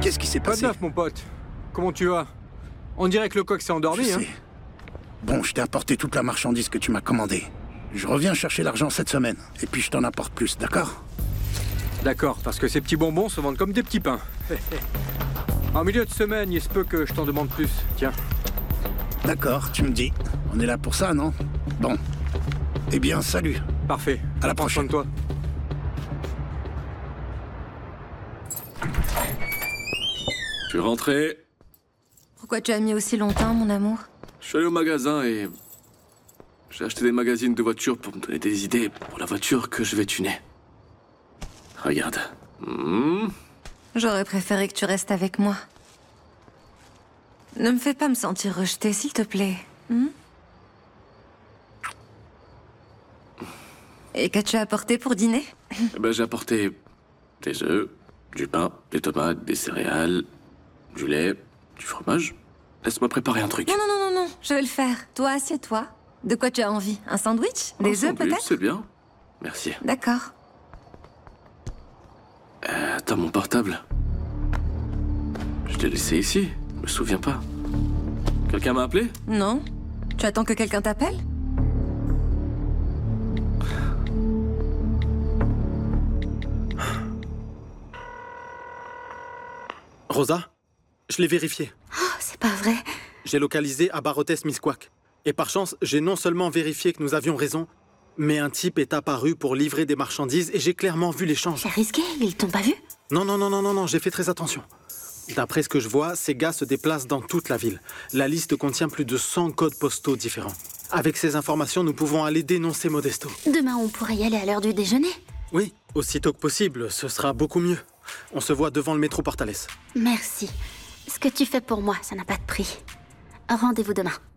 Qu'est-ce qui s'est Pas de passé? neuf, mon pote. Comment tu vas? On dirait que le coq s'est endormi, Je hein. sais. Bon, je t'ai apporté toute la marchandise que tu m'as commandée. Je reviens chercher l'argent cette semaine, et puis je t'en apporte plus, d'accord? D'accord, parce que ces petits bonbons se vendent comme des petits pains. En milieu de semaine, il se peut que je t'en demande plus. Tiens. D'accord, tu me dis. On est là pour ça, non? Bon. Eh bien, salut. Parfait. À la Prends soin de toi. Je suis rentré. Pourquoi tu as mis aussi longtemps, mon amour? Je suis allé au magasin et j'ai acheté des magazines de voitures pour me donner des idées pour la voiture que je vais tuner. Regarde. J'aurais préféré que tu restes avec moi. Ne me fais pas me sentir rejetée, s'il te plaît. Et qu'as-tu apporté pour dîner? Eh ben, j'ai apporté des œufs, du pain, des tomates, des céréales, du lait, du fromage. Laisse-moi préparer un truc. Non, non, non, non, non, je vais le faire. Toi, assieds-toi. De quoi tu as envie? Un sandwich? Un Des œufs, sandwich, peut-être? C'est bien. Merci. D'accord. Attends, mon portable. Je l'ai laissé ici. Je me souviens pas. Quelqu'un m'a appelé? Non? Tu attends que quelqu'un t'appelle? Rosa, je l'ai vérifié. Oh, c'est pas vrai. J'ai localisé Abarotes Misquac. Et par chance, j'ai non seulement vérifié que nous avions raison, mais un type est apparu pour livrer des marchandises et j'ai clairement vu l'échange. C'est risqué, ils t'ont pas vu? Non, j'ai fait très attention. D'après ce que je vois, ces gars se déplacent dans toute la ville. La liste contient plus de 100 codes postaux différents. Avec ces informations, nous pouvons aller dénoncer Modesto. Demain, on pourrait y aller à l'heure du déjeuner. Oui, aussitôt que possible, ce sera beaucoup mieux. On se voit devant le métro Portales. Merci. Ce que tu fais pour moi, ça n'a pas de prix. Rendez-vous demain.